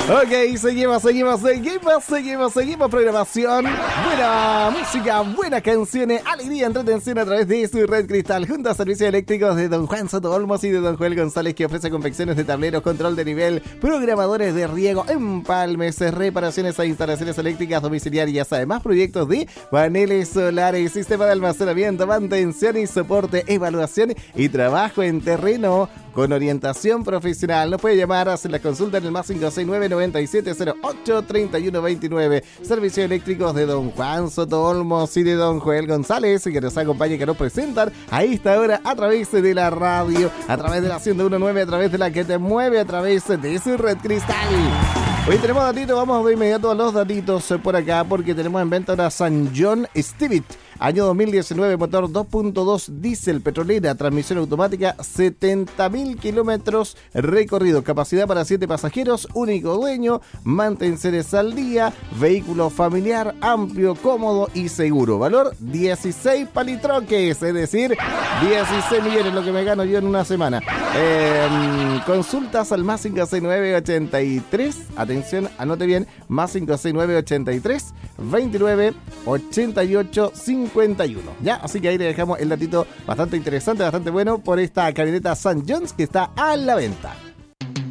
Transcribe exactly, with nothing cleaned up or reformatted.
Ok, seguimos, seguimos, seguimos, seguimos, seguimos. Programación, buena música, buenas canciones, alegría, entretención a través de su red Cristal, junto a servicios eléctricos de don Juan Soto Olmos y de don Joel González, que ofrece confecciones de tableros, control de nivel, programadores de riego, empalmes, reparaciones a instalaciones eléctricas domiciliarias, además proyectos de paneles solares, sistema de almacenamiento, mantención y soporte, evaluación y trabajo en terreno con orientación profesional. Nos puede llamar, hacer la consulta en el más cinco seis nueve, noventa y siete cero ocho, treinta y uno veintinueve. Servicios eléctricos de don Juan Soto Olmos y de don Joel González, que nos acompaña y que nos presentan a esta hora a través de la radio, a través de la ciento diecinueve, a través de la que te mueve, a través de su red Cristal. Hoy tenemos datitos, vamos de inmediato a los datitos por acá, porque tenemos en venta una San John Stevit, año dos mil diecinueve, motor dos punto dos diésel, petrolera, transmisión automática, setenta mil kilómetros recorridos, capacidad para siete pasajeros, único dueño, mantenciones al día, vehículo familiar, amplio, cómodo y seguro. Valor dieciséis palitroques, es decir, dieciséis millones, lo que me gano yo en una semana. Eh, consultas al más cinco seis nueve, ochenta y tres, atención, anote bien, más cinco seis nueve, ochenta y tres, veintinueve, ochenta y ocho, cincuenta y uno. Ya, así que ahí le dejamos el datito bastante interesante, bastante bueno por esta camioneta San John's que está a la venta.